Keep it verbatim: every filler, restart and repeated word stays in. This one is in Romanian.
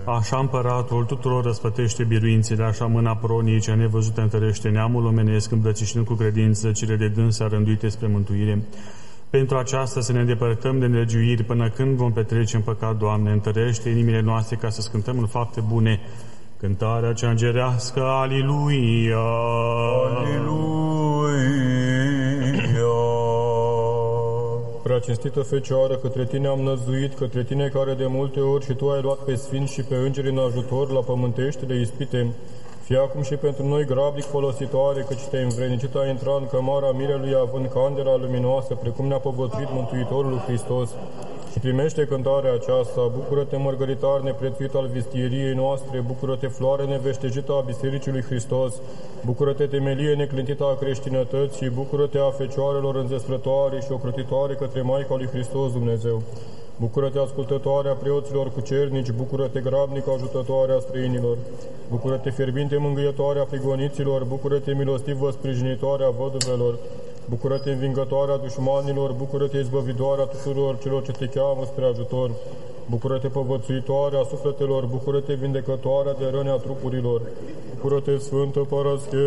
Așa împăratul tuturor răspătește biruințele, așa mâna pronii cea nevăzută întărește neamul omenesc, îmbrățișând cu credință cele de dânsa rânduite spre mântuire. Pentru aceasta să ne îndepărtăm de nelegiuiri până când vom petrece în păcat, Doamne, întărește inimile noastre ca să scântăm în fapte bune cântarea cea îngerească, Aliluia! Aliluia! Prea cinstită Fecioară, către Tine am năzuit, către Tine care de multe ori și Tu ai luat pe sfinți și pe îngeri în ajutor la pământeștile ispite, fie acum și pentru noi grabnic folositoare, căci Te-ai învrednicit a intra în cămara mirelui având candela luminoasă, precum ne-a povățuit Mântuitorul Hristos. Și primește cântarea aceasta, bucură-te, mărgăritar neprețuit al vistieriei noastre, bucură-te, floare neveștejită a Bisericii lui Hristos, bucură-te, temelie neclintită a creștinătății, bucură-te a fecioarelor înzestrătoare și ocrotitoare către Maica lui Hristos Dumnezeu. Bucură-te, ascultătoare a preoților cucernici, bucură-te, grabnic ajutătoare a străinilor, bucură-te, fierbinte mângâietoare a prigoniților, bucură-te, milostivă sprijinitoare a văduvelor, bucură-te, învingătoarea dușmanilor, bucură-te, izbăvidoarea tuturor celor ce Te cheamă spre ajutor, bucură-te, povățuitoarea sufletelor, bucură-te, vindecătoarea de răni a trupurilor, bucură-te, Sfântă Paraschevă.